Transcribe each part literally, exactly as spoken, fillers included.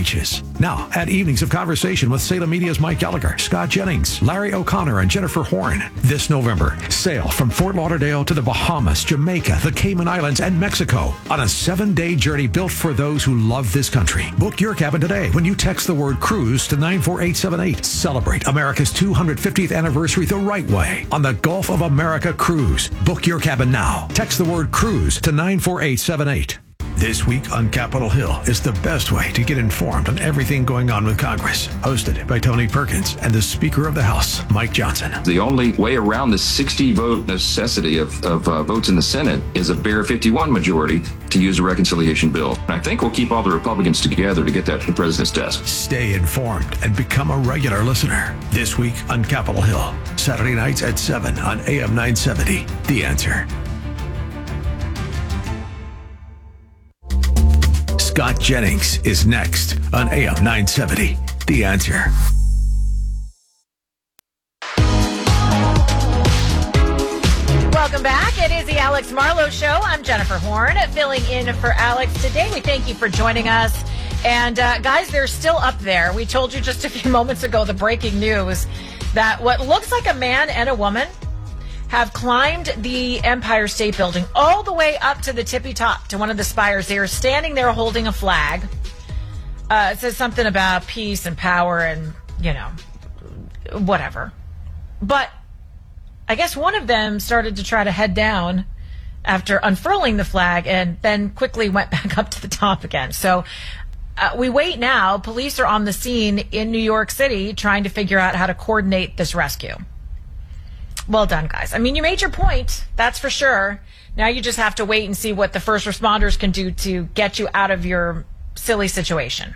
beaches. Now, add evenings of conversation with Salem Media's Mike Gallagher, Scott Jennings, Larry O'Connor, and Jennifer Horn. This November, sail from Fort Lauderdale to the Bahamas, Jamaica, the Cayman Islands, and Mexico on a seven-day journey built for those who love this country. Book your cabin today when you text the word cruise to nine four eight seven eight. Celebrate America's two hundred fiftieth anniversary the right way on the Gulf of America Cruise. Book your cabin now. Text the word cruise to nine four eight seven eight. This week on Capitol Hill is the best way to get informed on everything going on with Congress. Hosted by Tony Perkins and the Speaker of the House, Mike Johnson. The only way around the sixty-vote necessity of, of uh, votes in the Senate is a bare fifty-one majority to use a reconciliation bill. And I think we'll keep all the Republicans together to get that to the president's desk. Stay informed and become a regular listener. This week on Capitol Hill, Saturday nights at seven on A M nine seventy. The Answer. Scott Jennings is next on A M nine seventy. The Answer. Welcome back. It is the Alex Marlowe Show. I'm Jennifer Horn, filling in for Alex today. We thank you for joining us. And uh, guys, they're still up there. We told you just a few moments ago the breaking news that what looks like a man and a woman have climbed the Empire State Building all the way up to the tippy top, to one of the spires. They are standing there holding a flag. Uh, it says something about peace and power and, you know, whatever. But I guess one of them started to try to head down after unfurling the flag and then quickly went back up to the top again. So uh, we wait now. Police are on the scene in New York City trying to figure out how to coordinate this rescue. Well done, guys. I mean, you made your point. That's for sure. Now you just have to wait and see what the first responders can do to get you out of your silly situation.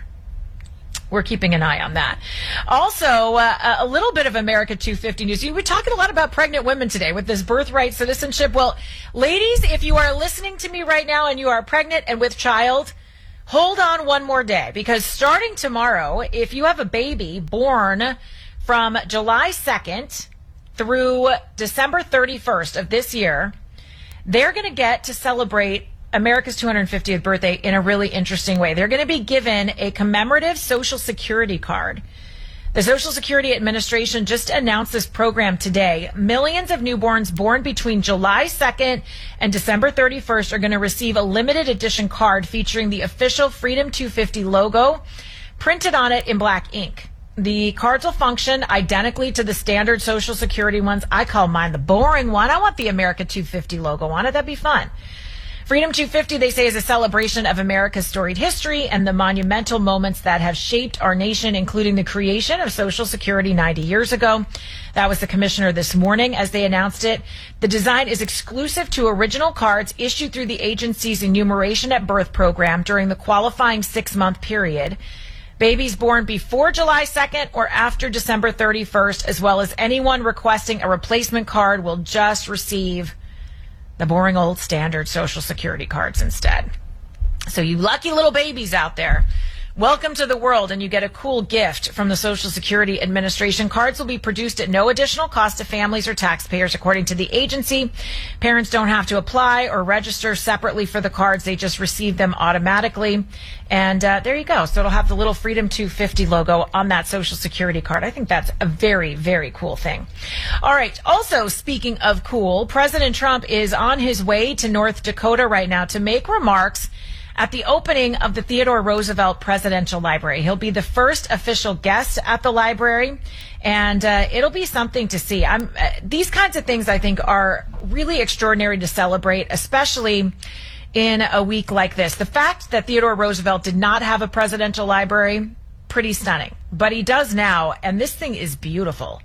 We're keeping an eye on that. Also, uh, a little bit of America two fifty news. You were talking a lot about pregnant women today with this birthright citizenship. Well, ladies, if you are listening to me right now and you are pregnant and with child, hold on one more day, because starting tomorrow, if you have a baby born from July second through December thirty-first of this year, they're going to get to celebrate America's two hundred fiftieth birthday in a really interesting way. They're going to be given a commemorative Social Security card. The Social Security Administration just announced this program today. Millions of newborns born between July second and December thirty-first are going to receive a limited edition card featuring the official Freedom two fifty logo printed on it in black ink. The cards will function identically to the standard Social Security ones. I call mine the boring one. I want the America two fifty logo on it. That'd be fun. Freedom two fifty, they say, is a celebration of America's storied history and the monumental moments that have shaped our nation, including the creation of Social Security ninety years ago. That was the commissioner this morning as they announced it. The design is exclusive to original cards issued through the agency's enumeration at birth program during the qualifying six-month period. Babies born before July second or after December thirty-first, as well as anyone requesting a replacement card, will just receive the boring old standard Social Security cards instead. So you lucky little babies out there, welcome to the world, and you get a cool gift from the Social Security Administration. Cards will be produced at no additional cost to families or taxpayers, according to the agency. Parents don't have to apply or register separately for the cards. They just receive them automatically. And uh, there you go. So it'll have the little Freedom two fifty logo on that Social Security card. I think that's a very, very cool thing. All right. Also, speaking of cool, President Trump is on his way to North Dakota right now to make remarks at the opening of the Theodore Roosevelt Presidential Library. He'll be the first official guest at the library, and uh, it'll be something to see. I'm, uh, these kinds of things, I think, are really extraordinary to celebrate, especially in a week like this. The fact that Theodore Roosevelt did not have a presidential library, pretty stunning. But he does now, and this thing is beautiful.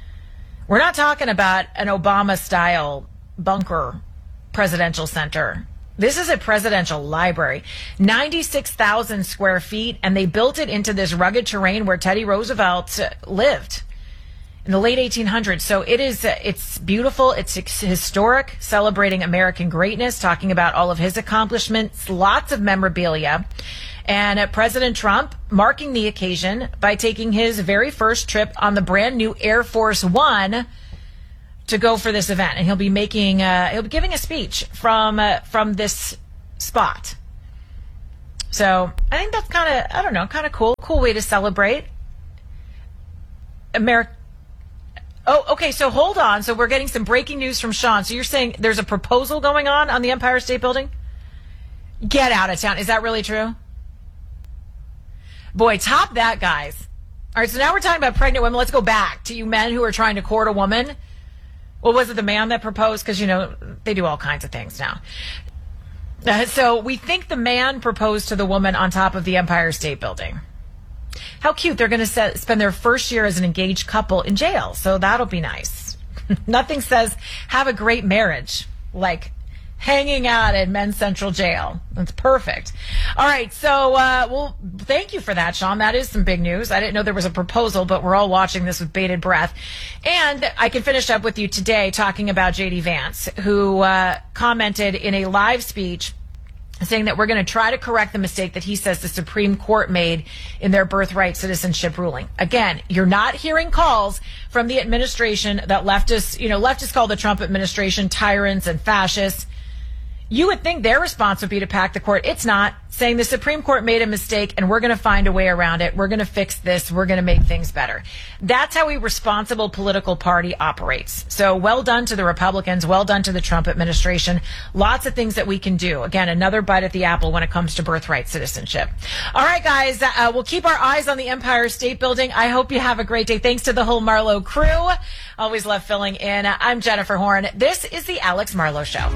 We're not talking about an Obama-style bunker presidential center. This is a presidential library, ninety-six thousand square feet, and they built it into this rugged terrain where Teddy Roosevelt lived in the late eighteen hundreds. So it is, it's beautiful. It's historic, celebrating American greatness, talking about all of his accomplishments, lots of memorabilia. And uh, President Trump marking the occasion by taking his very first trip on the brand new Air Force One to go for this event, and he'll be making, uh, he'll be giving a speech from uh, from this spot. So I think that's kind of, I don't know, kind of cool. Cool way to celebrate. America. Oh, okay. So hold on. So we're getting some breaking news from Sean. So you're saying there's a proposal going on on the Empire State Building? Get out of town. Is that really true? Boy, top that, guys. All right. So now we're talking about pregnant women. Let's go back to you men who are trying to court a woman. Well, was it the man that proposed? Because, you know, they do all kinds of things now. Uh, so we think the man proposed to the woman on top of the Empire State Building. How cute. They're going to se- spend their first year as an engaged couple in jail. So that'll be nice. Nothing says have a great marriage like hanging out in Men's Central Jail. That's perfect. All right. So, uh, well, thank you for that, Sean. That is some big news. I didn't know there was a proposal, but we're all watching this with bated breath. And I can finish up with you today talking about J D Vance, who uh, commented in a live speech saying that we're going to try to correct the mistake that he says the Supreme Court made in their birthright citizenship ruling. Again, you're not hearing calls from the administration that leftists, you know, leftists call the Trump administration tyrants and fascists. You would think their response would be to pack the court. It's not. Saying the Supreme Court made a mistake and we're going to find a way around it. We're going to fix this. We're going to make things better. That's how a responsible political party operates. So well done to the Republicans. Well done to the Trump administration. Lots of things that we can do. Again, another bite at the apple when it comes to birthright citizenship. All right, guys, uh, we'll keep our eyes on the Empire State Building. I hope you have a great day. Thanks to the whole Marlowe crew. Always love filling in. I'm Jennifer Horn. This is the Alex Marlowe Show.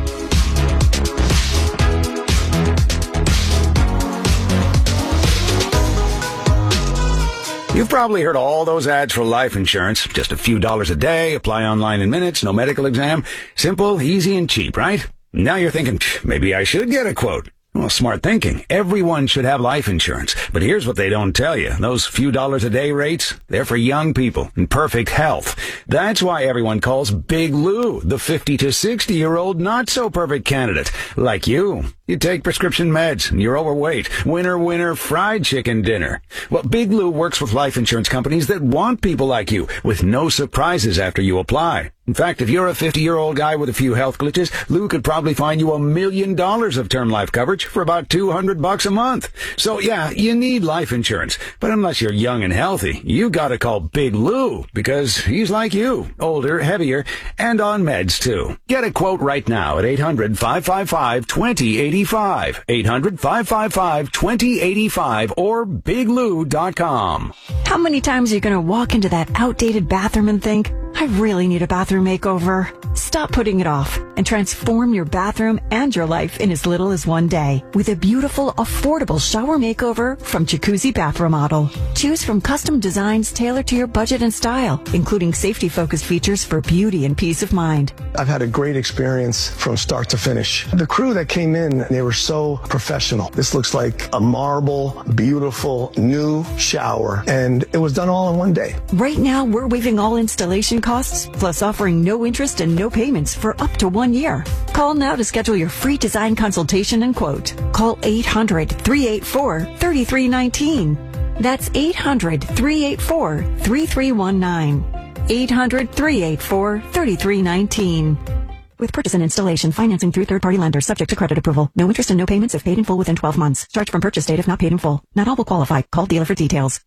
You've probably heard all those ads for life insurance. Just a few dollars a day, apply online in minutes, no medical exam. Simple, easy, and cheap, right? Now you're thinking, maybe I should get a quote. Well, smart thinking. Everyone should have life insurance. But here's what they don't tell you. Those few dollars a day rates, they're for young people in perfect health. That's why everyone calls Big Lou the fifty to sixty year old not so perfect candidate. Like you. You take prescription meds and you're overweight. Winner, winner, fried chicken dinner. Well, Big Lou works with life insurance companies that want people like you with no surprises after you apply. In fact, if you're a fifty-year-old guy with a few health glitches, Lou could probably find you a million dollars of term life coverage for about two hundred bucks a month. So yeah, you need life insurance. But unless you're young and healthy, you gotta call Big Lou because he's like you, older, heavier, and on meds too. Get a quote right now at eight hundred, five five five, two zero eight five. eight hundred, five five five, two zero eight five or big lou dot com. How many times are you going to walk into that outdated bathroom and think, I really need a bathroom makeover? Stop putting it off and transform your bathroom and your life in as little as one day with a beautiful, affordable shower makeover from Jacuzzi Bath Remodel. Choose from custom designs tailored to your budget and style, including safety-focused features for beauty and peace of mind. I've had a great experience from start to finish. The crew that came in, they were so professional. This looks like a marble, beautiful, new shower, and it was done all in one day. Right now, we're waiving all installation costs, plus offering no interest and no payments for up to one year. Call now to schedule your free design consultation and quote. Call eight hundred, three eight four, three three one nine. That's eight hundred, three eight four, three three one nine. eight hundred, three eight four, three three one nine. With purchase and installation financing through third-party lenders subject to credit approval. No interest and no payments if paid in full within twelve months. Charge from purchase date if not paid in full. Not all will qualify. Call dealer for details.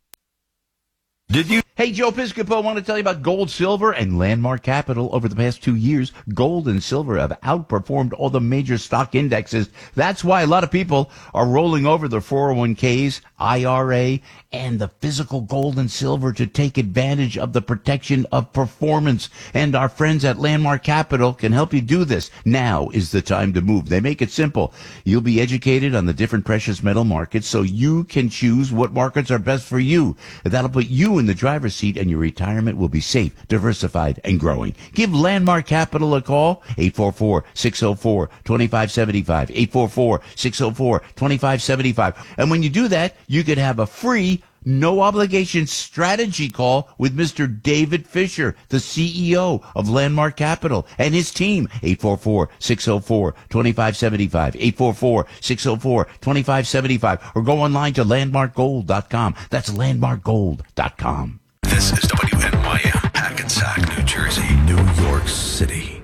Did you? Hey, Joe Piscopo, I want to tell you about gold, silver, and Landmark Capital. Over the past two years, gold and silver have outperformed all the major stock indexes. That's why a lot of people are rolling over their four oh one k's, I R A, and the physical gold and silver to take advantage of the protection of performance. And our friends at Landmark Capital can help you do this. Now is the time to move. They make it simple. You'll be educated on the different precious metal markets so you can choose what markets are best for you. That'll put you in the driver's seat and your retirement will be safe, diversified, and growing. Give Landmark Capital a call, eight four four, six oh four, two five seven five, eight four four, six oh four, two five seven five. And when you do that, you could have a free, no-obligation strategy call with Mister David Fisher, the C E O of Landmark Capital, and his team, eight four four, six oh four, two five seven five, eight four four, six oh four, two five seven five, or go online to landmark gold dot com. That's landmark gold dot com. This is W N Y M, Hackensack, New Jersey, New York City.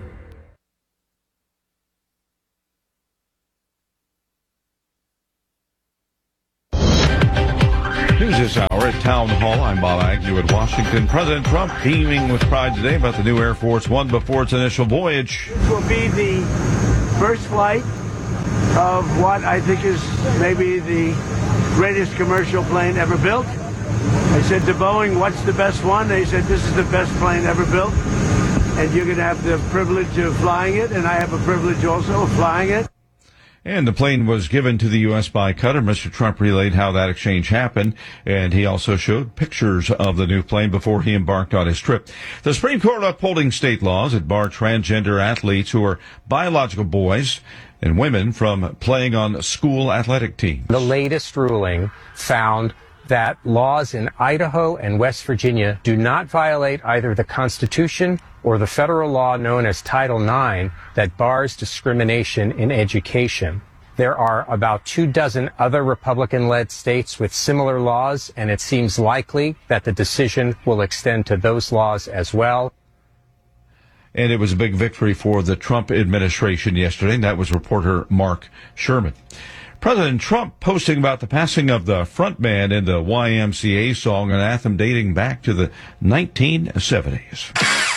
News this hour at Town Hall. I'm Bob Agnew at Washington. President Trump beaming with pride today about the new Air Force One before its initial voyage. This will be the first flight of what I think is maybe the greatest commercial plane ever built. I said to Boeing, what's the best one? They said, this is the best plane ever built. And you're going to have the privilege of flying it, and I have a privilege also of flying it. And the plane was given to the U S by Qatar. Mister Trump relayed how that exchange happened, and he also showed pictures of the new plane before he embarked on his trip. The Supreme Court upholding state laws that bar transgender athletes who are biological boys and women from playing on school athletic teams. The latest ruling found that laws in Idaho and West Virginia do not violate either the Constitution or the federal law known as Title nine that bars discrimination in education. There are about two dozen other Republican-led states with similar laws, and it seems likely that the decision will extend to those laws as well. And it was a big victory for the Trump administration yesterday, and that was reporter Mark Sherman. President Trump posting about the passing of the frontman in the Y M C A song, an anthem dating back to the nineteen seventies.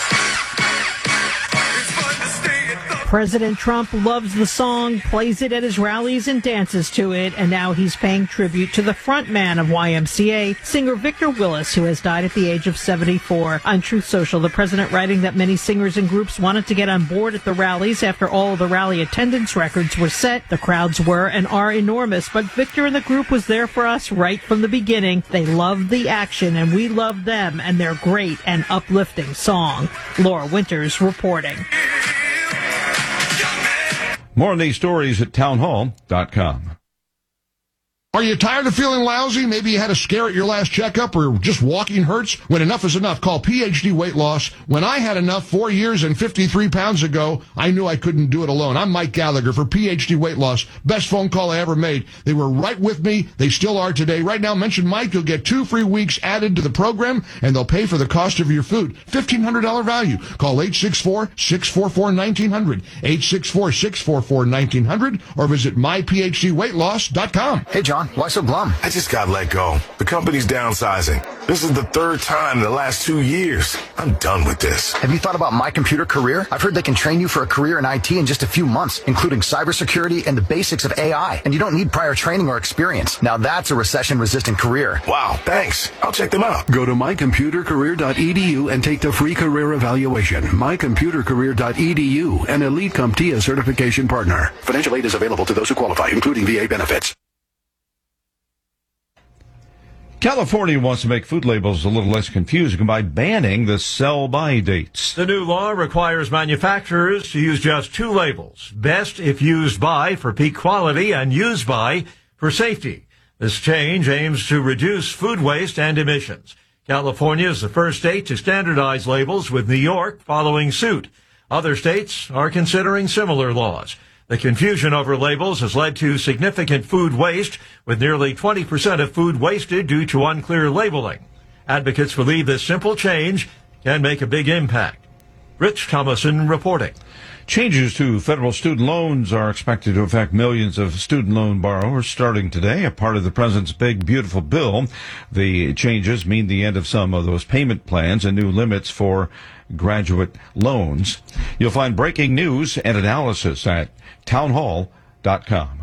President Trump loves the song, plays it at his rallies and dances to it, and now he's paying tribute to the frontman of Y M C A, singer Victor Willis, who has died at the age of seventy-four. On Truth Social, the president writing that many singers and groups wanted to get on board at the rallies after all of the rally attendance records were set. The crowds were and are enormous, but Victor and the group was there for us right from the beginning. They loved the action, and we loved them and their great and uplifting song. Laura Winters reporting. More on these stories at townhall dot com. Are you tired of feeling lousy? Maybe you had a scare at your last checkup or just walking hurts? When enough is enough, call P H D Weight Loss. When I had enough four years and fifty-three pounds ago, I knew I couldn't do it alone. I'm Mike Gallagher for P H D Weight Loss. Best phone call I ever made. They were right with me. They still are today. Right now, mention Mike. You'll get two free weeks added to the program, and they'll pay for the cost of your food. fifteen hundred dollars value. Call eight six four, six four four, one nine zero zero, eight six four, six four four, one nine zero zero, or visit my p h d weight loss dot com. Hey, John. Why so glum? I just got let go. The company's downsizing. This is the third time in the last two years. I'm done with this. Have you thought about My Computer Career? I've heard they can train you for a career in I T in just a few months, including cybersecurity and the basics of A I. And you don't need prior training or experience. Now that's a recession-resistant career. Wow, thanks. I'll check them out. Go to my computer career dot e d u and take the free career evaluation. my computer career dot e d u, an Elite CompTIA certification partner. Financial aid is available to those who qualify, including V A benefits. California wants to make food labels a little less confusing by banning the sell-by dates. The new law requires manufacturers to use just two labels, best if used by for peak quality and used by for safety. This change aims to reduce food waste and emissions. California is the first state to standardize labels, with New York following suit. Other states are considering similar laws. The confusion over labels has led to significant food waste, with nearly twenty percent of food wasted due to unclear labeling. Advocates believe this simple change can make a big impact. Rich Thomason reporting. Changes to federal student loans are expected to affect millions of student loan borrowers starting today, a part of the president's big, beautiful bill. The changes mean the end of some of those payment plans and new limits for graduate loans. You'll find breaking news and analysis at townhall dot com.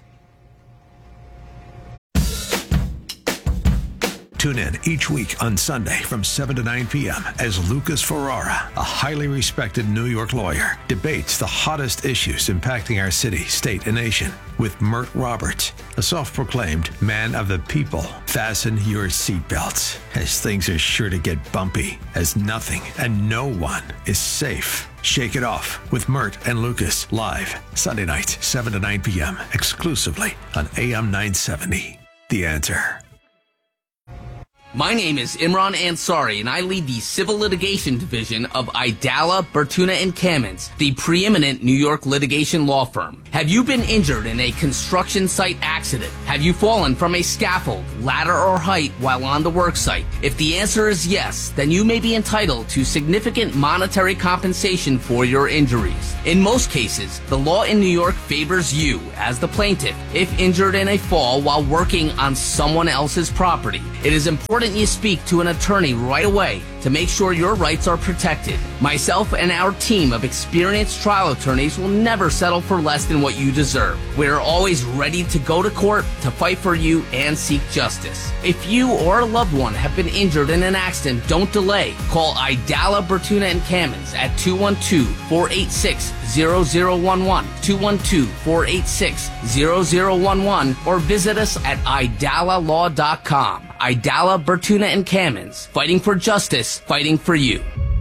Tune in each week on Sunday from seven to nine p.m. as Lucas Ferrara, a highly respected New York lawyer, debates the hottest issues impacting our city, state, and nation with Mert Roberts, a self-proclaimed man of the people. Fasten your seatbelts, as things are sure to get bumpy, as nothing and no one is safe. Shake it off with Mert and Lucas, live Sunday nights, seven to nine p.m., exclusively on A M nine seventy. The Answer. My name is Imran Ansari, and I lead the Civil Litigation Division of Idala, Bertuna, and Kamins, the preeminent New York litigation law firm. Have you been injured in a construction site accident? Have you fallen from a scaffold, ladder, or height while on the work site? If the answer is yes, then you may be entitled to significant monetary compensation for your injuries. In most cases, the law in New York favors you as the plaintiff if injured in a fall while working on someone else's property. It is important you speak to an attorney right away to make sure your rights are protected. Myself and our team of experienced trial attorneys will never settle for less than what you deserve. We're always ready to go to court to fight for you and seek justice. If you or a loved one have been injured in an accident, don't delay. Call Idala, Bertuna, and Kamins at two one two, four eight six, zero zero one one, two one two, four eight six, zero zero one one, or visit us at idala law dot com. Idala, Bertuna, and Kamins, fighting for justice, fighting for you.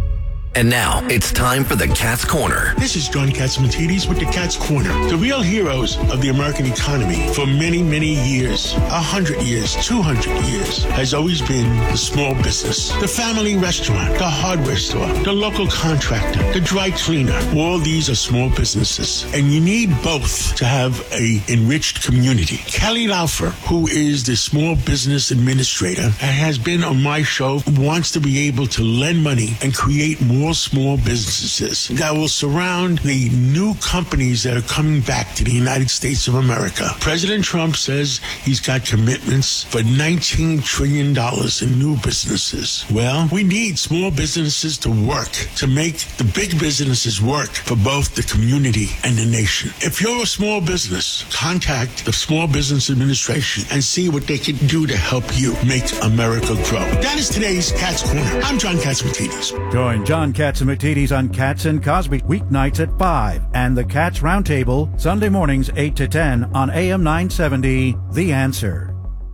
And now, it's time for the Cat's Corner. This is John Katsimatidis with the Cat's Corner. The real heroes of the American economy for many, many years, a hundred years, two hundred years, has always been the small business, the family restaurant, the hardware store, the local contractor, the dry cleaner. All these are small businesses, and you need both to have a enriched community. Kelly Laufer, who is the small business administrator and has been on my show, wants to be able to lend money and create more small businesses that will surround the new companies that are coming back to the United States of America. President Trump says he's got commitments for nineteen trillion dollars in new businesses. Well, we need small businesses to work, to make the big businesses work for both the community and the nation. If you're a small business, contact the Small Business Administration and see what they can do to help you make America grow. That is today's Cat's Corner. I'm John Katsimatidis. Join John Katsimatidis on Cats and Cosby weeknights at five and the Cats Roundtable Sunday mornings eight to ten on A M nine seventy, The Answer.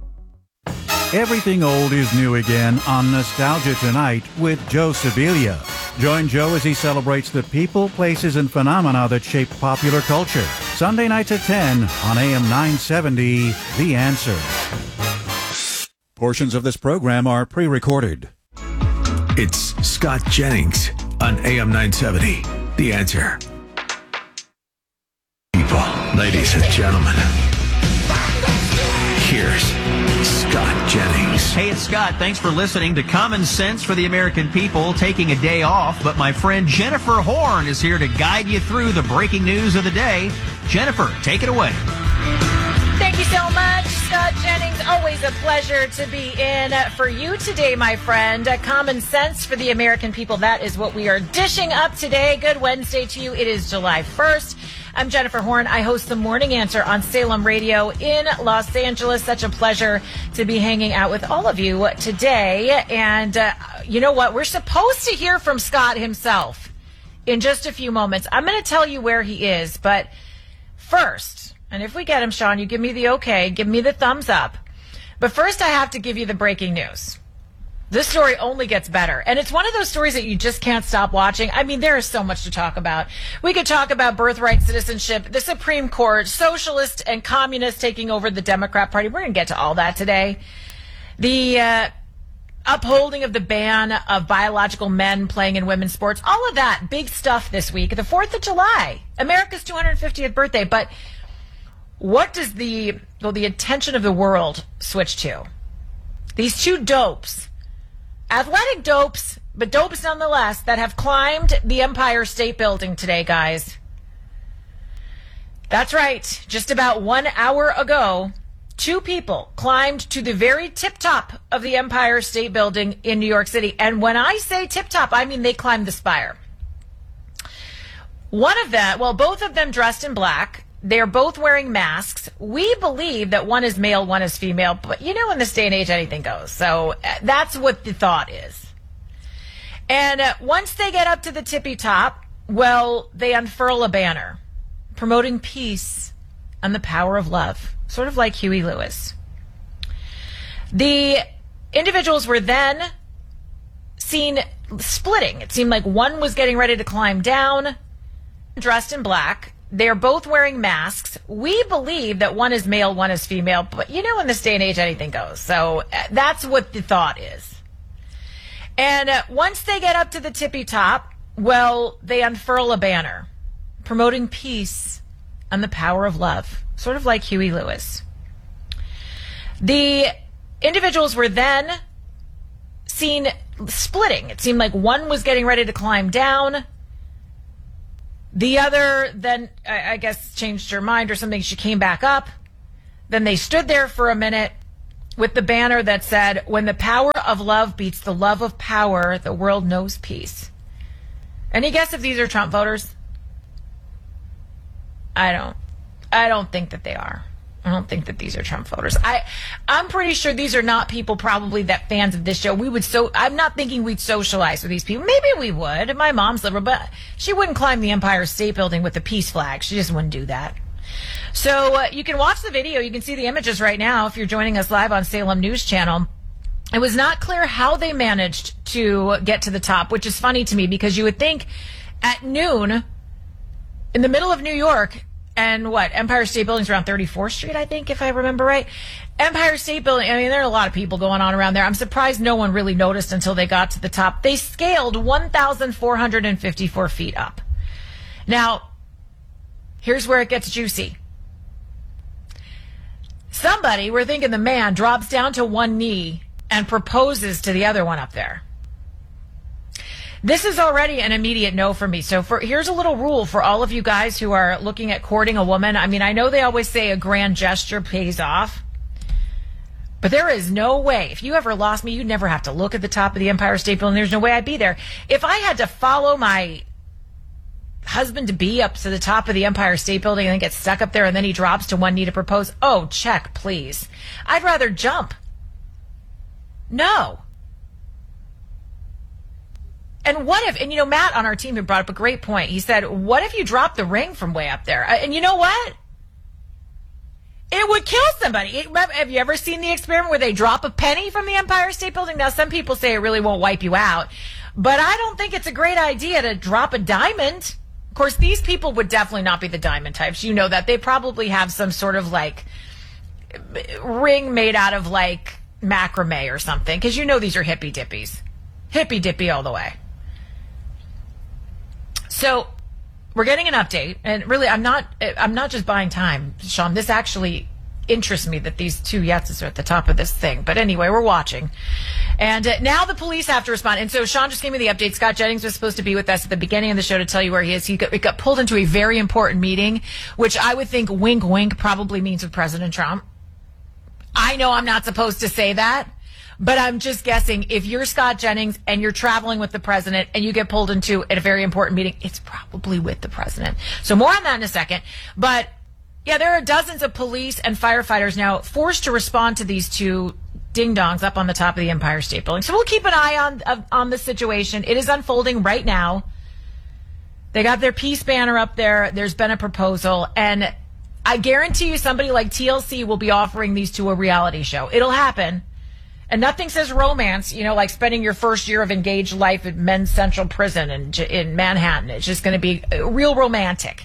Everything old is new again on Nostalgia Tonight with Joe Sibilia. Join Joe as he celebrates the people, places, and phenomena that shape popular culture. Sunday nights at ten on A M nine seventy, The Answer. Portions of this program are pre-recorded. It's Scott Jennings on A M nine seventy, The Answer. People, ladies and gentlemen, here's Scott Jennings. Hey, it's Scott. Thanks for listening to Common Sense for the American People, taking a day off. But my friend Jennifer Horn is here to guide you through the breaking news of the day. Jennifer, take it away. Thank you so much, Scott Jennings. Always a pleasure to be in for you today, my friend. Common Sense for the American People. That is what we are dishing up today. Good Wednesday to you. It is July first. I'm Jennifer Horn. I host the Morning Answer on Salem Radio in Los Angeles. Such a pleasure to be hanging out with all of you today. And uh, you know what? We're supposed to hear from Scott himself in just a few moments. I'm going to tell you where he is, but first, and if we get him, Sean, you give me the okay, give me the thumbs up. But first, I have to give you the breaking news. This story only gets better. And it's one of those stories that you just can't stop watching. I mean, there is so much to talk about. We could talk about birthright citizenship, the Supreme Court, socialist and communist taking over the Democrat Party. We're going to get to all that today. The uh, upholding of the ban of biological men playing in women's sports. All of that big stuff this week. The fourth of July, America's two hundred fiftieth birthday. But what does the, well, the attention of the world switch to? These two dopes, athletic dopes, but dopes nonetheless, that have climbed the Empire State Building today, guys. That's right. Just about one hour ago, two people climbed to the very tip top of the Empire State Building in New York City. And when I say tip top, I mean they climbed the spire. One of them, well, both of them dressed in black. They're both wearing masks. We believe that one is male, one is female. But, you know, in this day and age, anything goes. So uh, that's what the thought is. And uh, once they get up to the tippy top, well, they unfurl a banner promoting peace and the power of love, sort of like Huey Lewis. The individuals were then seen splitting. It seemed like one was getting ready to climb down, dressed in black. they're both wearing masks. We believe that one is male, one is female, but you know, in this day and age, anything goes. So uh, that's what the thought is. And uh, once they get up to the tippy top, well, they unfurl a banner promoting peace and the power of love, sort of like Huey Lewis. The individuals were then seen splitting. It seemed like one was getting ready to climb down. The other then, I guess, changed her mind or something. She came back up. Then they stood there for a minute with the banner that said, when the power of love beats the love of power, the world knows peace. Any guess if these are Trump voters? I don't. I don't think that they are. I don't think that these are Trump voters. I, I'm pretty sure these are not people probably that fans of this show. We would so, I'm not thinking we'd socialize with these people. Maybe we would. My mom's liberal, but she wouldn't climb the Empire State Building with the peace flag. She just wouldn't do that. So uh, you can watch the video. You can see the images right now if you're joining us live on Salem News Channel. It was not clear how they managed to get to the top, which is funny to me because you would think at noon in the middle of New York, and what, Empire State Building's around thirty-fourth Street, I think, if I remember right. Empire State Building, I mean, there are a lot of people going on around there. I'm surprised no one really noticed until they got to the top. They scaled one thousand four hundred fifty-four feet up. Now, here's where it gets juicy. Somebody, we're thinking the man, drops down to one knee and proposes to the other one up there. This is already an immediate no for me. So for, here's a little rule for all of you guys who are looking at courting a woman. I mean, I know they always say a grand gesture pays off, but there is no way. If you ever lost me, you'd never have to look at the top of the Empire State Building. There's no way I'd be there. If I had to follow my husband-to-be up to the top of the Empire State Building and then get stuck up there and then he drops to one knee to propose, oh, check, please. I'd rather jump. No. And what if, and you know, Matt on our team had brought up a great point. He said, what if you drop the ring from way up there? And you know what? It would kill somebody. It, have you ever seen the experiment where they drop a penny from the Empire State Building? Now, some people say it really won't wipe you out, but I don't think it's a great idea to drop a diamond. Of course, these people would definitely not be the diamond types. You know that. They probably have some sort of like ring made out of like macrame or something, because you know these are hippy dippies. Hippy dippy all the way. So we're getting an update, and really, I'm not. I'm not just buying time, Sean. This actually interests me that these two Yetzes are at the top of this thing. But anyway, we're watching, and uh, now the police have to respond. And so Sean just gave me the update. Scott Jennings was supposed to be with us at the beginning of the show to tell you where he is. He got, he got pulled into a very important meeting, which I would think, wink, wink, probably means with President Trump. I know I'm not supposed to say that. But I'm just guessing, if you're Scott Jennings and you're traveling with the president and you get pulled into at a very important meeting, it's probably with the president. So more on that in a second. But yeah, there are dozens of police and firefighters now forced to respond to these two ding-dongs up on the top of the Empire State Building. So we'll keep an eye on, on the situation. It is unfolding right now. They got their peace banner up there. There's been a proposal. And I guarantee you somebody like T L C will be offering these to a reality show. It'll happen. And nothing says romance, you know, like spending your first year of engaged life at Men's Central Prison in, in Manhattan. It's just going to be real romantic.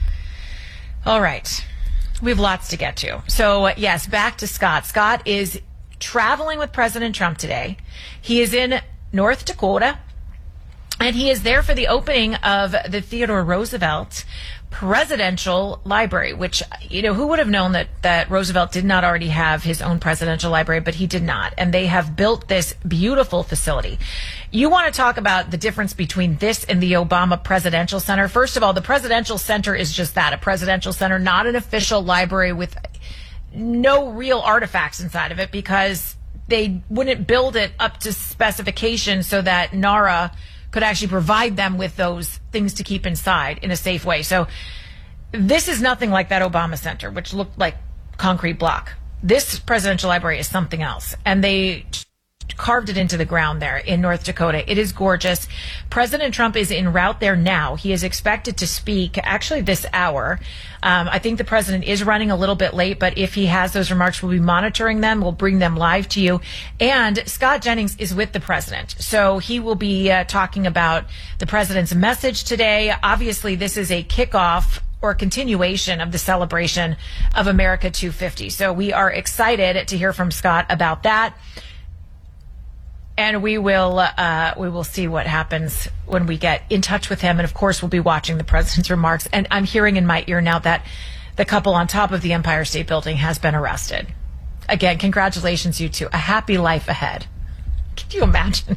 All right. We have lots to get to. So, uh, yes, back to Scott. Scott is traveling with President Trump today. He is in North Dakota, and he is there for the opening of the Theodore Roosevelt Presidential Library, which, you know, who would have known that, that Roosevelt did not already have his own presidential library, but he did not. And they have built this beautiful facility. You want to talk about the difference between this and the Obama Presidential Center. First of all, the Presidential Center is just that, a presidential center, not an official library with no real artifacts inside of it, because they wouldn't build it up to specification so that NARA could actually provide them with those things to keep inside in a safe way. So this is nothing like that Obama Center, which looked like concrete block. This presidential library is something else. And they carved it into the ground there in North Dakota. It is gorgeous. President Trump is en route there now. He is expected to speak actually this hour. Um, I think the president is running a little bit late, but if he has those remarks, we'll be monitoring them. We'll bring them live to you. And Scott Jennings is with the president. So he will be uh, talking about the president's message today. Obviously, this is a kickoff or continuation of the celebration of America two fifty. So we are excited to hear from Scott about that. And we will uh, we will see what happens when we get in touch with him. And, of course, we'll be watching the president's remarks. And I'm hearing in my ear now that the couple on top of the Empire State Building has been arrested. Again, congratulations, you two. A happy life ahead. Can you imagine?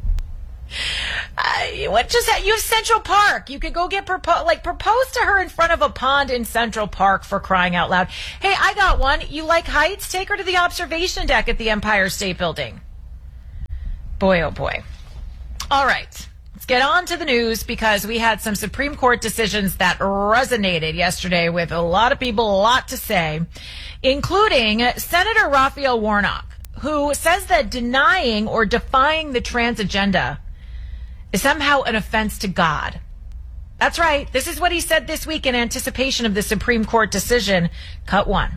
Uh, what just you have Central Park. You could go get propo- like propose to her in front of a pond in Central Park, for crying out loud. Hey, I got one. You like heights? Take her to the observation deck at the Empire State Building. Boy, oh boy. All right. Let's get on to the news, because we had some Supreme Court decisions that resonated yesterday with a lot of people, a lot to say, including Senator Raphael Warnock, who says that denying or defying the trans agenda is somehow an offense to God. That's right. This is what he said this week in anticipation of the Supreme Court decision. Cut one.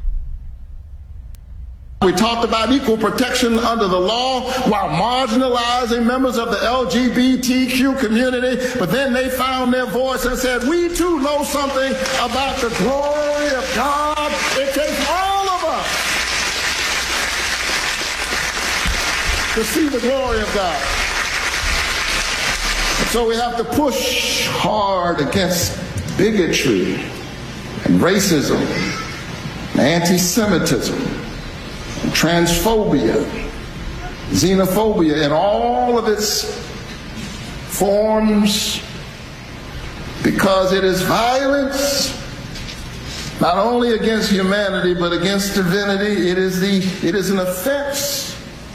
We talked about equal protection under the law while marginalizing members of the L G B T Q community, but then they found their voice and said, we too know something about the glory of God. It takes all of us to see the glory of God. And so we have to push hard against bigotry and racism and anti-Semitism, transphobia, xenophobia in all of its forms, because it is violence not only against humanity but against divinity. It is the it is an offense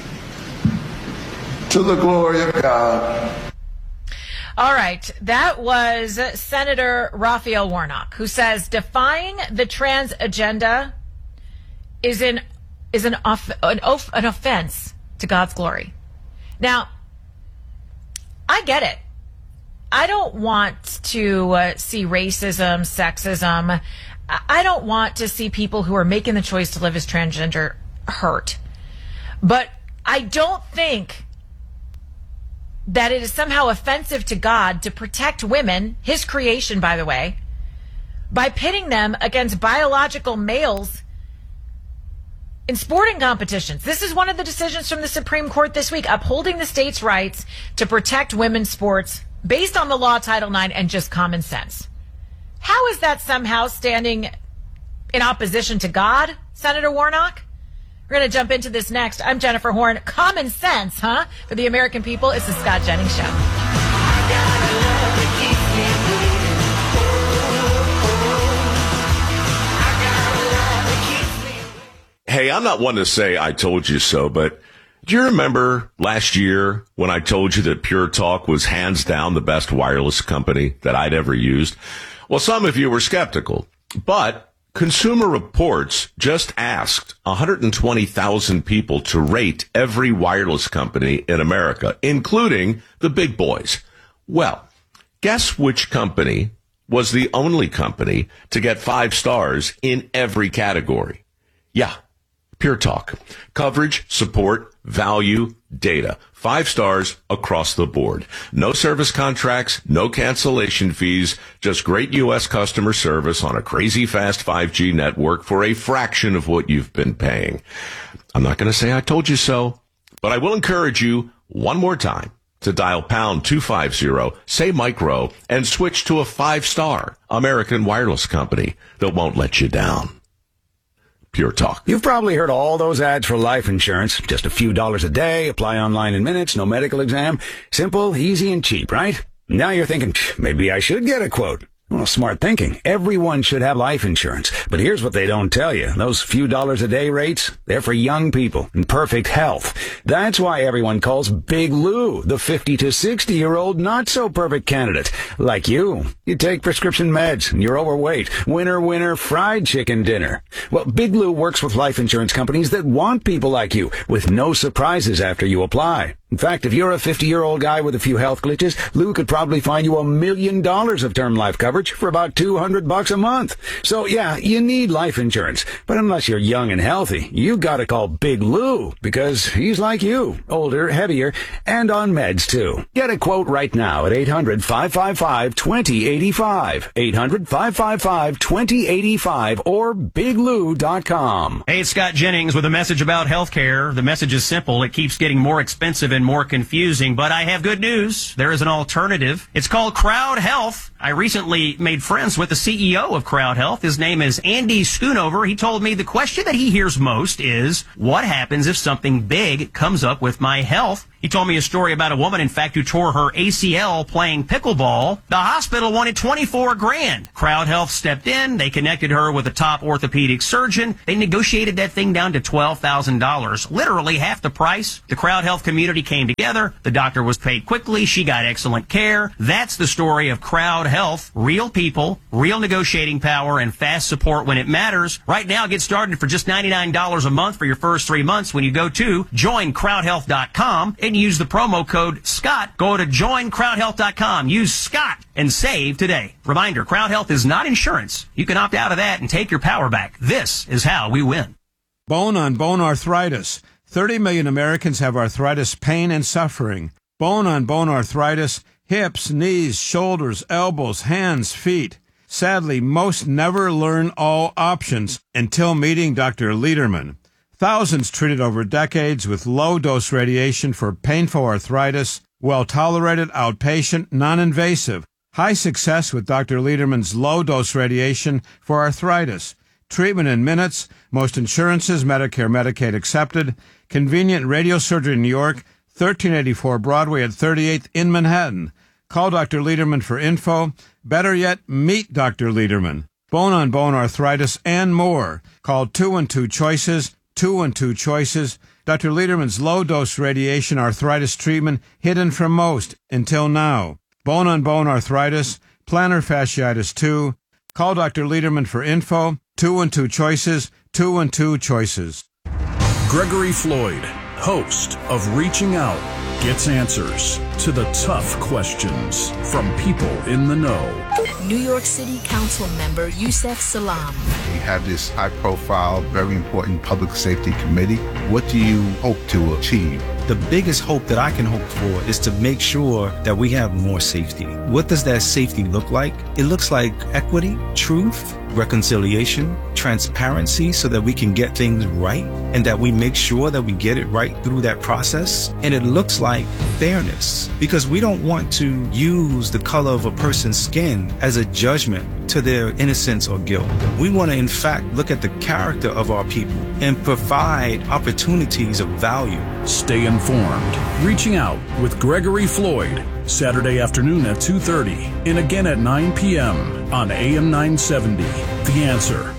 to the glory of God. All right, that was Senator Raphael Warnock, who says defying the trans agenda is an is an, off, an, off, an offense to God's glory. Now, I get it. I don't want to uh, see racism, sexism. I don't want to see people who are making the choice to live as transgender hurt. But I don't think that it is somehow offensive to God to protect women, his creation, by the way, by pitting them against biological males in sporting competitions. This is one of the decisions from the Supreme Court this week, upholding the state's rights to protect women's sports based on the law, Title nine, and just common sense. How is that somehow standing in opposition to God, Senator Warnock? We're going to jump into this next. I'm Jennifer Horn. Common sense, huh? For the American people, it's the Scott Jennings Show. Hey, I'm not one to say I told you so, but do you remember last year when I told you that Pure Talk was hands down the best wireless company that I'd ever used? Well, some of you were skeptical, but Consumer Reports just asked one hundred twenty thousand people to rate every wireless company in America, including the big boys. Well, guess which company was the only company to get five stars in every category? Yeah. Pure Talk. Coverage, support, value, data. Five stars across the board. No service contracts, no cancellation fees, just great U S customer service on a crazy fast five G network for a fraction of what you've been paying. I'm not going to say I told you so, but I will encourage you one more time to dial pound two fifty, say micro, and switch to a five-star American wireless company that won't let you down. Pure Talk. You've probably heard all those ads for life insurance. Just a few dollars a day, apply online in minutes, no medical exam. Simple, easy, and cheap, right? Now you're thinking, maybe I should get a quote. Well, smart thinking. Everyone should have life insurance. But here's what they don't tell you. Those few dollars a day rates, they're for young people in perfect health. That's why everyone calls Big Lou the fifty to sixty year old not so perfect candidate. Like you. You take prescription meds and you're overweight. Winner, winner, fried chicken dinner. Well, Big Lou works with life insurance companies that want people like you with no surprises after you apply. In fact, if you're a fifty-year-old guy with a few health glitches, Lou could probably find you a million dollars of term life coverage for about two hundred bucks a month. So yeah, you need life insurance. But unless you're young and healthy, you gotta call Big Lou, because he's like you, older, heavier, and on meds too. Get a quote right now at eight hundred, five five five, two zero eight five. eight hundred, five five five, two zero eight five or big lou dot com. Hey, it's Scott Jennings with a message about healthcare. The message is simple. It keeps getting more expensive and more confusing, but I have good news. There is an alternative. It's called Crowd Health. I recently made friends with the C E O of Crowd Health. His name is Andy Schoonover. He told me the question that he hears most is, what happens if something big comes up with my health? He told me a story about a woman, in fact, who tore her A C L playing pickleball. The hospital wanted twenty-four grand. Crowd Health stepped in. They connected her with a top orthopedic surgeon. They negotiated that thing down to twelve thousand dollars, literally half the price. The Crowd Health community came together. The doctor was paid quickly. She got excellent care. That's the story of Crowd Health. Real people, real negotiating power, and fast support when it matters. Right now, get started for just ninety-nine dollars a month for your first three months when you go to join crowd health dot com and use the promo code Scott. Go to join crowd health dot com. Use Scott and save today. Reminder, Crowd Health is not insurance. You can opt out of that and take your power back. This is how we win. Bone on bone arthritis. thirty million Americans have arthritis pain and suffering. Bone on bone arthritis, hips, knees, shoulders, elbows, hands, feet. Sadly, most never learn all options until meeting Doctor Lederman. Thousands treated over decades with low-dose radiation for painful arthritis, well-tolerated, outpatient, non-invasive. High success with Doctor Lederman's low-dose radiation for arthritis. Treatment in minutes, most insurances, Medicare, Medicaid accepted. Convenient radiosurgery in New York, thirteen eighty-four Broadway at thirty-eighth in Manhattan. Call Doctor Lederman for info. Better yet, meet Doctor Lederman. Bone-on-bone arthritis and more. Call two one two choices, two one two choices. Doctor Lederman's low-dose radiation arthritis treatment hidden from most until now. Bone-on-bone arthritis, plantar fasciitis two. Call Doctor Lederman for info. two one two choices, two one two choices. Gregory Floyd, host of Reaching Out, gets answers to the tough questions from people in the know. New York City Council member Yusef Salaam. We have this high-profile, very important public safety committee. What do you hope to achieve? The biggest hope that I can hope for is to make sure that we have more safety. What does that safety look like? It looks like equity, truth, reconciliation, transparency, so that we can get things right and that we make sure that we get it right through that process. And it looks like fairness, because we don't want to use the color of a person's skin as a judgment to their innocence or guilt. We want to, in fact, look at the character of our people and provide opportunities of value. Stay informed. Reaching Out with Gregory Floyd, Saturday afternoon at two thirty and again at nine p.m. on A M nine seventy. The Answer.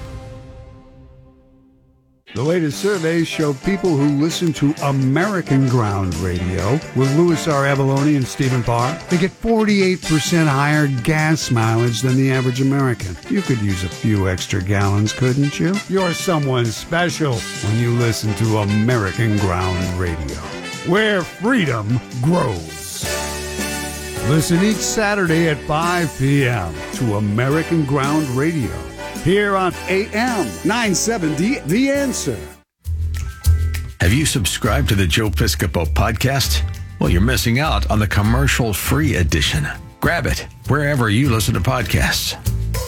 The latest surveys show people who listen to American Ground Radio with Louis R. Abalone and Stephen Parr, they get forty-eight percent higher gas mileage than the average American. You could use a few extra gallons, couldn't you? You're someone special when you listen to American Ground Radio, where freedom grows. Listen each Saturday at five p.m. to American Ground Radio, here on A M nine seventy, The Answer. Have you subscribed to the Joe Piscopo podcast? Well, you're missing out on the commercial-free edition. Grab it wherever you listen to podcasts.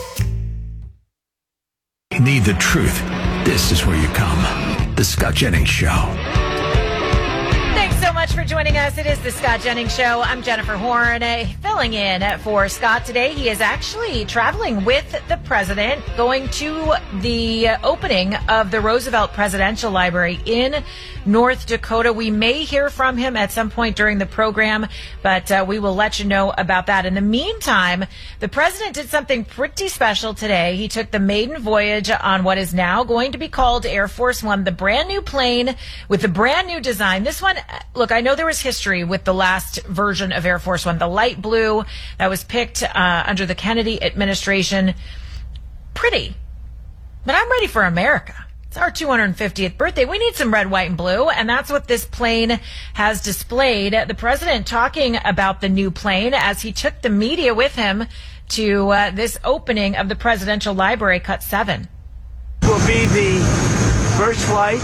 Need the truth? This is where you come. The Scott Jennings Show. Thanks so much for joining us. It is the Scott Jennings Show. I'm Jennifer Horn, uh, filling in for Scott today. He is actually traveling with the president, going to the opening of the Roosevelt Presidential Library in North Dakota. We may hear from him at some point during the program, but uh, we will let you know about that. In the meantime, the president did something pretty special today. He took the maiden voyage on what is now going to be called Air Force One, the brand new plane with the brand new design. This one, look, I know there was history with the last version of Air Force One, the light blue that was picked uh, under the Kennedy administration. Pretty, but I'm ready for America. It's our two hundred fiftieth birthday. We need some red, white, and blue, and that's what this plane has displayed. The president talking about the new plane as he took the media with him to uh, this opening of the Presidential Library, Cut seven. Will be the first flight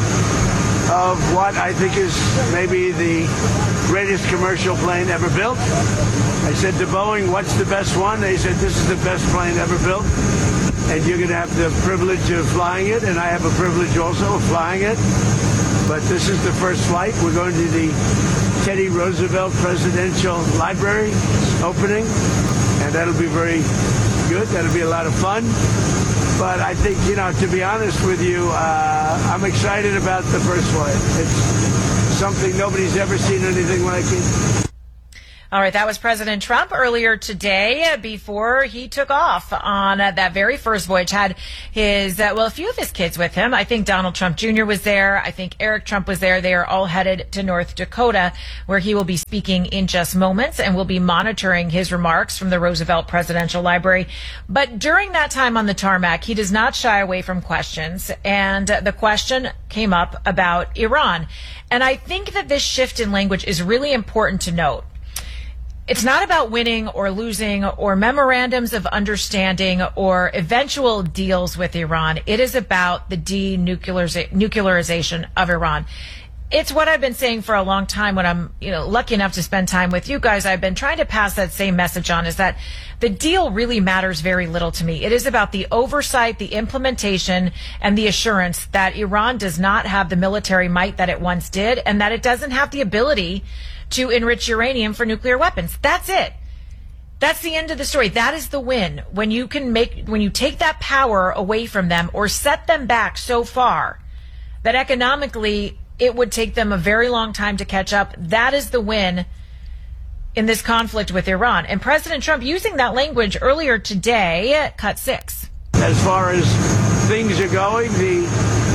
of what I think is maybe the greatest commercial plane ever built. I said to Boeing, what's the best one? They said, this is the best plane ever built. And you're going to have the privilege of flying it, and I have a privilege also of flying it. But this is the first flight. We're going to the Teddy Roosevelt Presidential Library opening, and that'll be very good. That'll be a lot of fun. But I think, you know, to be honest with you, uh, I'm excited about the first flight. It's something nobody's ever seen anything like it. All right, that was President Trump earlier today before he took off on uh, that very first voyage. Had his, uh, well, a few of his kids with him. I think Donald Trump Junior was there. I think Eric Trump was there. They are all headed to North Dakota, where he will be speaking in just moments, and we'll be monitoring his remarks from the Roosevelt Presidential Library. But during that time on the tarmac, he does not shy away from questions, and uh, the question came up about Iran. And I think that this shift in language is really important to note. It's not about winning or losing or memorandums of understanding or eventual deals with Iran. It is about the denuclearization of Iran. It's what I've been saying for a long time when I'm, you know, lucky enough to spend time with you guys. I've been trying to pass that same message on, is that the deal really matters very little to me. It is about the oversight, the implementation, and the assurance that Iran does not have the military might that it once did, and that it doesn't have the ability to enrich uranium for nuclear weapons. That's it. That's the end of the story. That is the win. When you can make, when you take that power away from them or set them back so far that economically it would take them a very long time to catch up, that is the win in this conflict with Iran. And President Trump using that language earlier today, cut six. As far as things are going, the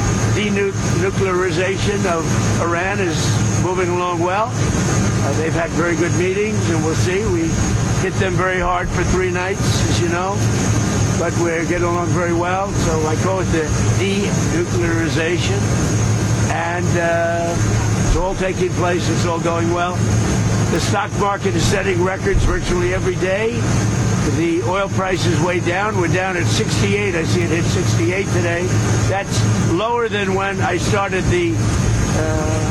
denuclearization of Iran is moving along well. Uh, they've had very good meetings, and we'll see. We hit them very hard for three nights, as you know, but we're getting along very well. So I call it the denuclearization, and uh, it's all taking place. It's all going well. The stock market is setting records virtually every day. The oil price is way down. We're down at sixty-eight. I see it hit sixty-eight today. That's lower than when I started the, uh,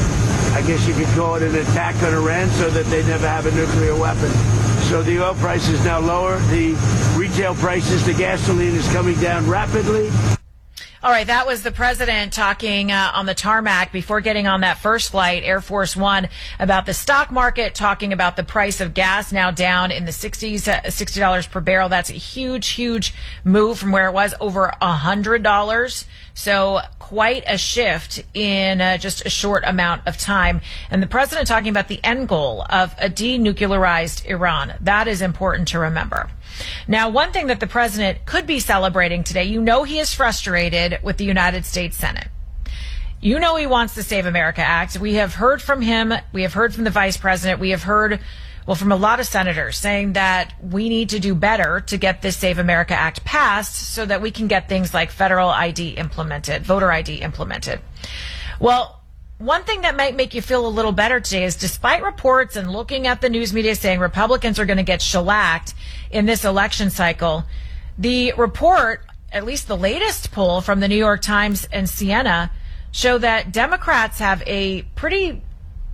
I guess you could call it an attack on Iran, so that they never have a nuclear weapon. So the oil price is now lower. The retail prices, the gasoline is coming down rapidly. All right, that was the president talking uh, on the tarmac before getting on that first flight, Air Force One, about the stock market, talking about the price of gas now down in the sixties, uh, sixty dollars per barrel. That's a huge, huge move from where it was over one hundred dollars. So quite a shift in uh, just a short amount of time. And the president talking about the end goal of a denuclearized Iran. That is important to remember. Now, one thing that the president could be celebrating today, you know he is frustrated with the United States Senate. You know he wants the Save America Act. We have heard from him. We have heard from the vice president. We have heard, well, from a lot of senators saying that we need to do better to get this Save America Act passed so that we can get things like federal I D implemented, voter I D implemented. Well, one thing that might make you feel a little better today is, despite reports and looking at the news media saying Republicans are going to get shellacked in this election cycle, the report, at least the latest poll from the New York Times and Siena, show that Democrats have a pretty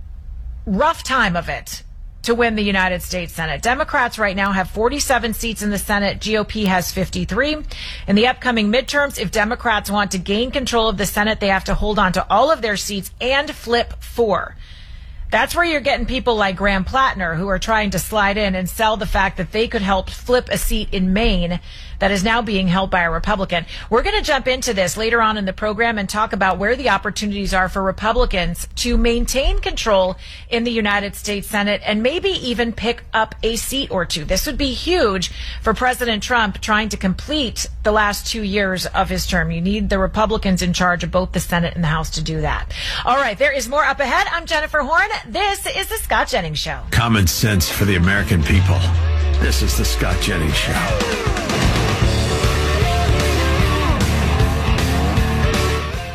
rough time of it to win the United States Senate. Democrats right now have forty-seven seats in the Senate. G O P has fifty-three. In the upcoming midterms, if Democrats want to gain control of the Senate, they have to hold on to all of their seats and flip four. That's where you're getting people like Graham Plattner, who are trying to slide in and sell the fact that they could help flip a seat in Maine that is now being held by a Republican. We're going to jump into this later on in the program and talk about where the opportunities are for Republicans to maintain control in the United States Senate and maybe even pick up a seat or two. This would be huge for President Trump trying to complete the last two years of his term. You need the Republicans in charge of both the Senate and the House to do that. All right, there is more up ahead. I'm Jennifer Horn. This is the Scott Jennings Show. Common sense for the American people. This is the Scott Jennings Show.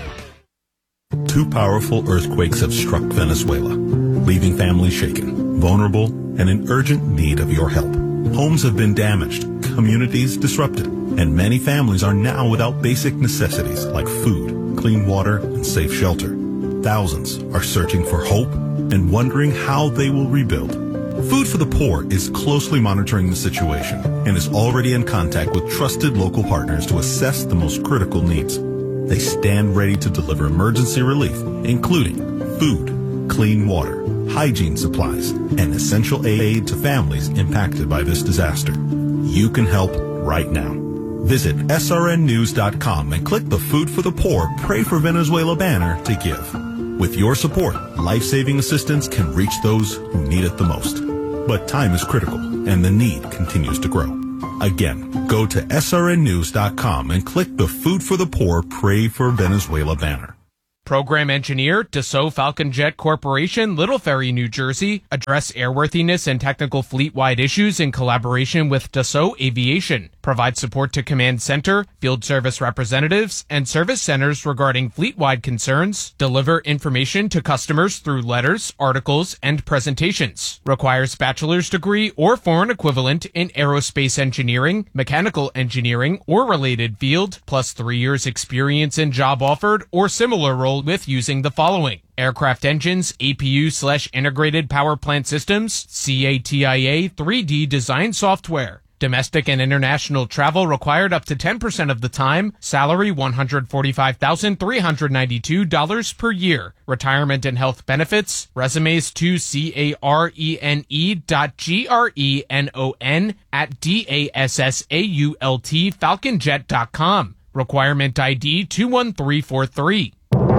two powerful earthquakes have struck Venezuela, leaving families shaken, vulnerable, and in urgent need of your help. Homes have been damaged, communities disrupted, and many families are now without basic necessities like food, clean water, and safe shelter. Thousands are searching for hope and wondering how they will rebuild. Food for the Poor is closely monitoring the situation and is already in contact with trusted local partners to assess the most critical needs. They stand ready to deliver emergency relief, including food, clean water, hygiene supplies, and essential aid to families impacted by this disaster. You can help right now. Visit S R N news dot com and click the Food for the Poor Pray for Venezuela banner to give. With your support, life-saving assistance can reach those who need it the most. But time is critical, and the need continues to grow. Again, go to S R N news dot com and click the Food for the Poor Pray for Venezuela banner. Program engineer, Dassault Falcon Jet Corporation, Little Ferry, New Jersey. Address airworthiness and technical fleet-wide issues in collaboration with Dassault Aviation. Provide support to command center, field service representatives, and service centers regarding fleet-wide concerns. Deliver information to customers through letters, articles, and presentations. Requires bachelor's degree or foreign equivalent in aerospace engineering, mechanical engineering, or related field, plus three years experience in job offered or similar role with using the following: aircraft engines, A P U slash integrated power plant systems, C A T I A three D design software. Domestic and international travel required up to ten percent of the time. Salary one hundred forty-five thousand three hundred ninety-two dollars per year. Retirement and health benefits. Resumes to C A R E N E dot G R E N O N at D A S S A U L T falconjet dot com. Requirement I D two one three four three.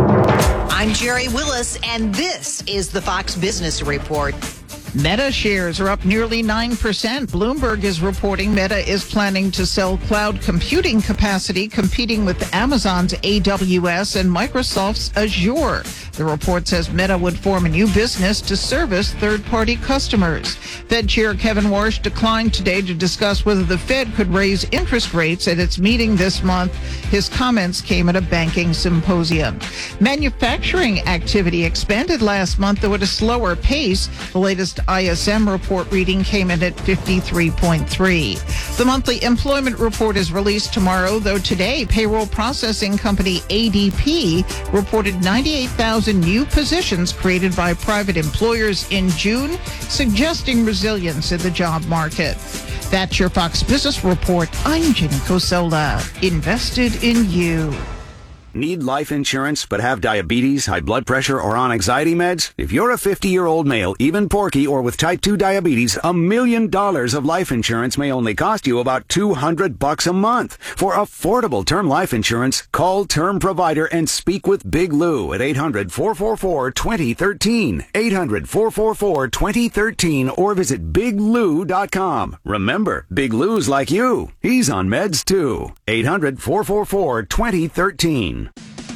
I'm Jerry Willis, and this is the Fox Business Report. Meta shares are up nearly nine percent. Bloomberg is reporting Meta is planning to sell cloud computing capacity, competing with Amazon's A W S and Microsoft's Azure. The report says Meta would form a new business to service third-party customers. Fed Chair Kevin Warsh declined today to discuss whether the Fed could raise interest rates at its meeting this month. His comments came at a banking symposium. Manufacturing activity expanded last month, though at a slower pace. The latest I S M report reading came in at fifty-three point three. The monthly employment report is released tomorrow, though today payroll processing company A D P reported ninety-eight thousand new positions created by private employers in June, suggesting resilience in the job market. That's your Fox Business Report. I'm Jenny Cosola. Invested in you. Need life insurance but have diabetes, high blood pressure, or on anxiety meds? If you're a fifty-year-old male, even porky, or with type two diabetes, a million dollars of life insurance may only cost you about two hundred bucks a month. For affordable term life insurance, call Term Provider and speak with Big Lou at eight hundred, four four four, two zero one three, eight hundred, four four four, two zero one three, or visit big lou dot com. Remember, Big Lou's like you. He's on meds too. eight hundred, four four four, two zero one three.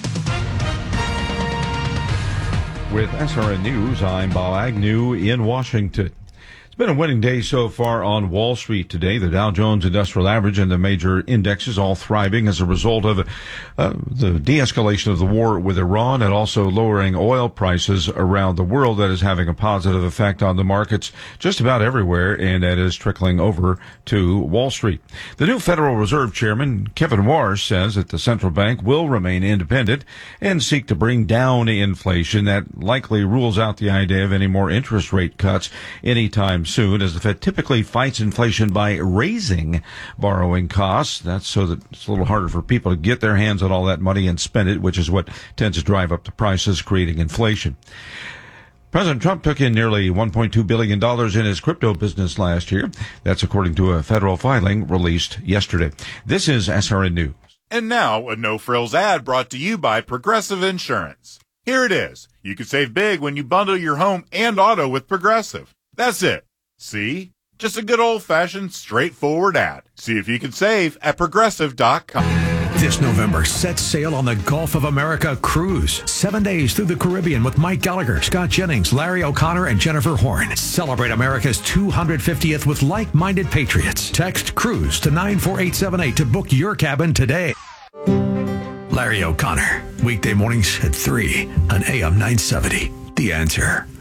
With S R N News, I'm Bob Agnew in Washington. It's been a winning day so far on Wall Street today. The Dow Jones Industrial Average and the major indexes all thriving as a result of uh, the de-escalation of the war with Iran and also lowering oil prices around the world. That is having a positive effect on the markets just about everywhere, and that is trickling over to Wall Street. The new Federal Reserve Chairman, Kevin Warsh, says that the central bank will remain independent and seek to bring down inflation. That likely rules out the idea of any more interest rate cuts anytime soon, as the Fed typically fights inflation by raising borrowing costs. That's so that it's a little harder for people to get their hands on all that money and spend it, which is what tends to drive up the prices, creating inflation. President Trump took in nearly one point two billion dollars in his crypto business last year. That's according to a federal filing released yesterday. This is S R N News. And now, a no-frills ad brought to you by Progressive Insurance. Here it is. You can save big when you bundle your home and auto with Progressive. That's it. See? Just a good old-fashioned, straightforward ad. See if you can save at progressive dot com. This November, set sail on the Gulf of America cruise. Seven days through the Caribbean with Mike Gallagher, Scott Jennings, Larry O'Connor, and Jennifer Horn. Celebrate America's two hundred fiftieth with like-minded patriots. Text CRUISE to nine four eight seven eight to book your cabin today. Larry O'Connor, weekday mornings at three on A M nine seventy. The Answer.